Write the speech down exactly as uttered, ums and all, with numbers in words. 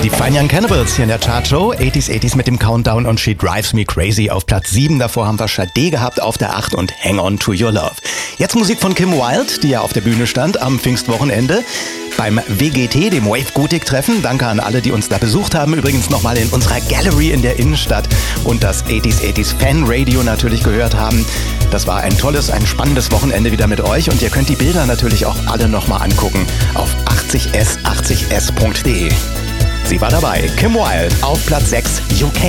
Die Fine Young Cannibals hier in der Chartshow. achtziger achtziger mit dem Countdown und She Drives Me Crazy auf Platz sieben. Davor haben wir Sade gehabt auf der acht und Hang On To Your Love. Jetzt Musik von Kim Wilde, die ja auf der Bühne stand am Pfingstwochenende beim W G T, dem Wave Gothic Treffen. Danke an alle, die uns da besucht haben. Übrigens nochmal in unserer Gallery in der Innenstadt und das achtziger achtziger Fan Radio natürlich gehört haben. Das war ein tolles, ein spannendes Wochenende wieder mit euch und ihr könnt die Bilder natürlich auch alle nochmal angucken auf achtzig s achtzig s punkt de. Sie war dabei, Kim Wilde auf Platz sechs, U K.